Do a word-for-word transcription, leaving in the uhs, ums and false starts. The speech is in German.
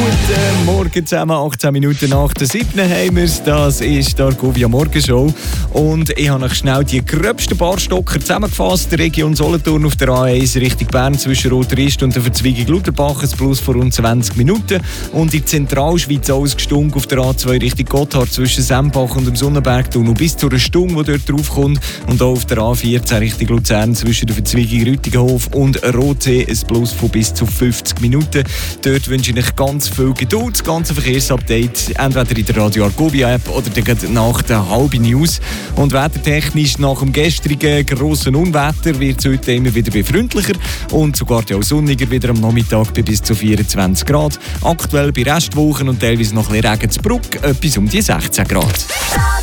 Guten Morgen zusammen, achtzehn Minuten nach der siebten haben wir es. Das ist die Argovia Morgenshow. Und ich habe euch schnell die gröbsten Barstocker zusammengefasst. Die Region Solothurn auf der A eins Richtung Bern zwischen Roterist und der Verzweigung Lutherbach, ein Plus von rund zwanzig Minuten. Und in Zentralschweiz alles gestunken auf der A zwei Richtung Gotthard zwischen Sempach und dem Sonnenbergtunnel bis zu einer Stunde, die dort draufkommt. Und auch auf der A vierzehn Richtung Luzern zwischen der Verzweigung Rüttigenhof und Rotsee ein Plus von bis zu fünfzig Minuten. Dort wünsche ich euch ganz viel Geduld. Das ganze Verkehrsupdate entweder in der Radio Argovia App oder nach der halben News. Und wettertechnisch nach dem gestrigen grossen Unwetter wird es heute immer wieder befreundlicher und sogar auch sonniger wieder am Nachmittag bei bis zu vierundzwanzig Grad. Aktuell bei Restwochen und teilweise noch ein bisschen Regen zu Bruck etwas um die sechzehn Grad.